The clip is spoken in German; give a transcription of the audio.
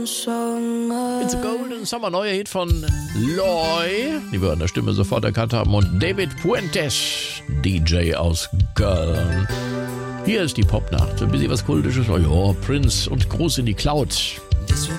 It's a Golden Summer, neuer Hit von Loy, die wir an der Stimme sofort erkannt haben, und David Puentes, DJ aus Köln. Hier ist die Popnacht, ein bisschen was Kultisches, oh ja, Prince und Gruß in die Cloud. Disregard